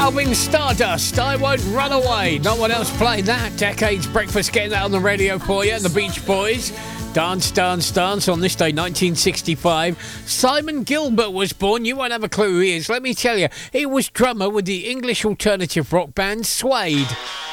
Alvin Stardust, I Won't Run Away. No one else played that. Decades Breakfast getting that on the radio for you. And the Beach Boys. Dance, Dance, Dance on this day, 1965. Simon Gilbert was born. You won't have a clue who he is. Let me tell you, he was drummer with the English alternative rock band Suede.